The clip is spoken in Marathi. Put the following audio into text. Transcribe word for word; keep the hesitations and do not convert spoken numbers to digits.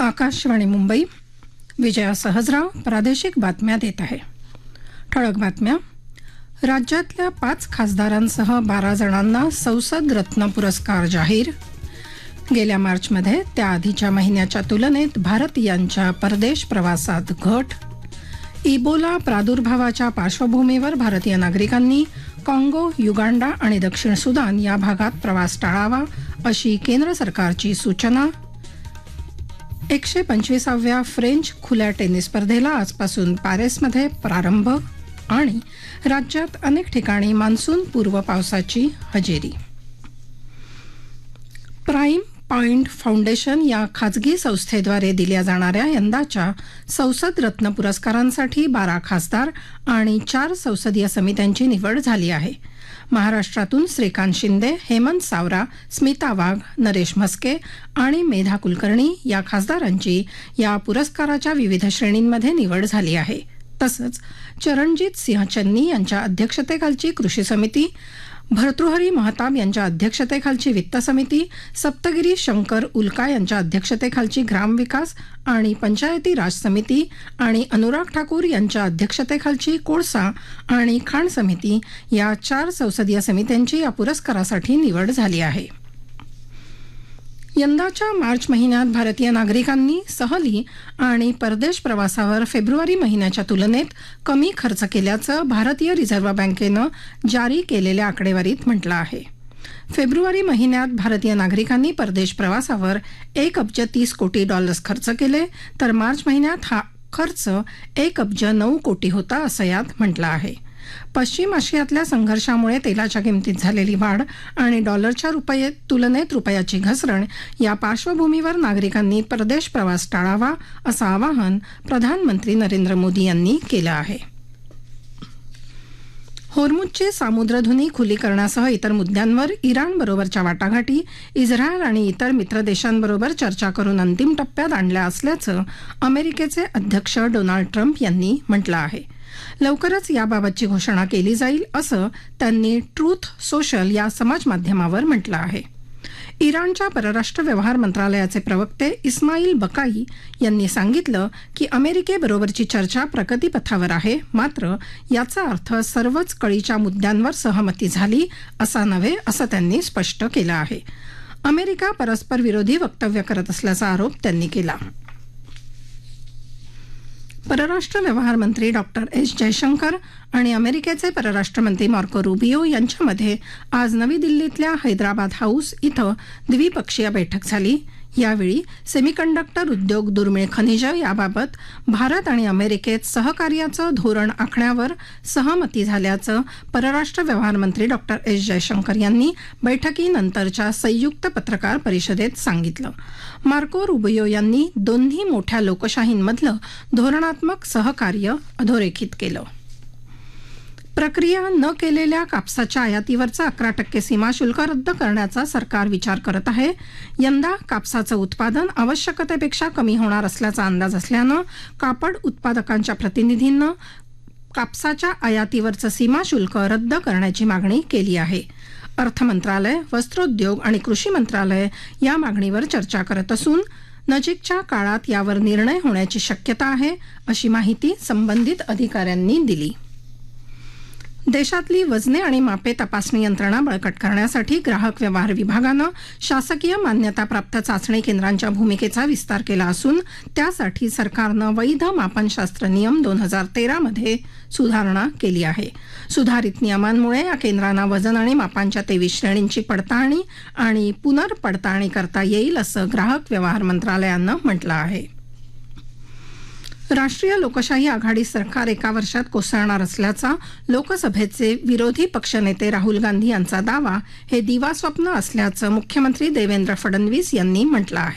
आकाशवाणी मुंबई. विजया सहजराव प्रादेशिक बातम्या देत आहे. ठळक बातम्या. राज्यातल्या पाच खासदारांसह बारा जणांना संसद रत्न पुरस्कार जाहीर. गेल्या मार्चमध्ये त्याआधीच्या महिन्याच्या तुलनेत भारतीयांच्या परदेश प्रवासात घट. इबोला प्रादुर्भावाच्या पार्श्वभूमीवर भारतीय नागरिकांनी काँगो, युगांडा आणि दक्षिण सुदान या भागात प्रवास टाळावा अशी केंद्र सरकारची सूचना. एकशे पंचवीसाव्या फ्रेंच खुल्या टेनिस स्पर्धेला आजपासून पॅरिसमध्ये प्रारंभ. आणि राज्यात अनेक ठिकाणी मान्सून पूर्व पावसाची हजेरी. प्राईम पॉइंट फाउंडेशन या खाजगी संस्थेद्वारे दिल्या जाणाऱ्या यंदाच्या संसद रत्न पुरस्कारांसाठी बारा खासदार आणि चार संसदीय समित्यांची निवड झाली आहे. महाराष्ट्रातून श्रीकांत शिंदे, हेमंत सावरा, स्मिता वाघ, नरेश म्हस्के आणि मेधा कुलकर्णी या खासदारांची या पुरस्काराच्या विविध श्रेणींमध्ये निवड झाली आहे. तसंच चरणजित सिंह चन्नी यांच्या अध्यक्षतेखालची कृषी समिती, भर्तृहरी महताब यांच्या अध्यक्षतेखालची वित्त समिती, सप्तगिरी शंकर उल्का यांच्या अध्यक्षतेखालची ग्रामविकास आणि पंचायती राज समिती आणि अनुराग ठाकूर यांच्या अध्यक्षतेखालची कोळसा आणि खाण समिती या चार संसदीय समित्यांची या पुरस्कारासाठी निवड झाली आहे. यंदाच्या मार्च महिन्यात भारतीय नागरिकांनी सहली आणि परदेश प्रवासावर फेब्रुवारी महिन्याच्या तुलनेत कमी खर्च केल्याचं भारतीय रिझर्व्ह बँकेनं जारी केलेल्या आकडेवारीत म्हटलं आहे. फेब्रुवारी महिन्यात भारतीय नागरिकांनी परदेश प्रवासावर एक अब्ज तीस कोटी डॉलर्स खर्च केले, तर मार्च महिन्यात हा खर्च एक अब्ज नऊ कोटी होता असं यात म्हटलं आहे. पश्चिम आशियातल्या संघर्षामुळे तेलाच्या किमतीत झालेली वाढ आणि डॉलरच्या रुपये तुलनेत रुपयाची घसरण या पार्श्वभूमीवर नागरिकांनी परदेश प्रवास टाळावा असं आवाहन प्रधानमंत्री नरेंद्र मोदी यांनी केलं आहे. होर्मुझची सामुद्रधुनी खुली करण्यासह इतर मुद्द्यांवर इराणबरोबरच्या वाटाघाटी इस्रायल आणि इतर मित्र देशांबरोबर चर्चा करून अंतिम टप्प्यात आणल्या असल्याचं अमेरिकेचे अध्यक्ष डोनाल्ड ट्रम्प यांनी म्हटलं आहे. लवकरच याबाबतची घोषणा केली जाईल असं त्यांनी ट्रूथ सोशल या समाजमाध्यमावर म्हटलं आहे. इराणच्या परराष्ट्र व्यवहार मंत्रालयाचे प्रवक्ते इस्माईल बकाई यांनी सांगितलं की अमेरिकेबरोबरची चर्चा प्रगतीपथावर आहे, मात्र याचा अर्थ सर्वच कळीच्या मुद्द्यांवर सहमती झाली असा नव्हे असं त्यांनी स्पष्ट केलं आहे. अमेरिका परस्पर विरोधी वक्तव्य करत असल्याचा आरोप त्यांनी केला. परराष्ट्र व्यवहार मंत्री डॉक्टर एस जयशंकर आणि अमेरिकेचे परराष्ट्र मंत्री मार्को रुबियो यांच्यामध्ये आज नवी दिल्लीतल्या हैदराबाद हाऊस इथं द्विपक्षीय बैठक झाली. यावेळी सेमीकंडक्टर उद्योग, दुर्मिळ खनिज याबाबत भारत आणि अमेरिकेत सहकार्याचं धोरण आखण्यावर सहमती झाल्याचं परराष्ट्र व्यवहार मंत्री डॉक्टर एस जयशंकर यांनी बैठकीनंतरच्या संयुक्त पत्रकार परिषदेत सांगितलं. मार्को रुबियो यांनी दोन्ही मोठ्या लोकशाहींमधलं धोरणात्मक सहकार्य अधोरेखित केलं. प्रक्रिया न केलेल्या कापसाच्या आयातीवरचं अकरा टक्के सीमाशुल्क रद्द करण्याचा सरकार विचार करत आहे. यंदा कापसाचं उत्पादन आवश्यकतेपेक्षा कमी होणार असल्याचा अंदाज असल्यानं कापड उत्पादकांच्या प्रतिनिधींनी कापसाच्या आयातीवरचं सीमाशुल्क रद्द करण्याची मागणी केली आहे. अर्थ मंत्रालय, वस्त्रोद्योग आणि कृषी मंत्रालय या मागणीवर चर्चा करत असून नजीकच्या काळात यावर निर्णय होण्याची शक्यता आहे अशी माहिती संबंधित अधिकाऱ्यांनी दिली. देशातली वजने आणि मापे तपासणी यंत्रणा बळकट करण्यासाठी ग्राहक व्यवहार विभागानं शासकीय मान्यताप्राप्त चाचणी केंद्रांच्या भूमिकेचा विस्तार केला असून त्यासाठी सरकारनं वैध मापनशास्त्र नियम दोन हजार तेरामध्ये सुधारणा केली आहे. सुधारित नियमांमुळे या केंद्रांना वजन आणि मापांच्या तेवीस श्रेणींची पडताळणी आणि पुनर्पडताळणी करता येईल असं ग्राहक व्यवहार मंत्रालयानं म्हटलं आहे. राष्ट्रीय लोकशाही आघाडी सरकार एका वर्षात कोसळणार असल्याचा लोकसभेचे विरोधी पक्षनेते राहुल गांधी यांचा दावा हे दिवास्वप्न असल्याचं मुख्यमंत्री देवेंद्र फडणवीस यांनी म्हटलं आहे.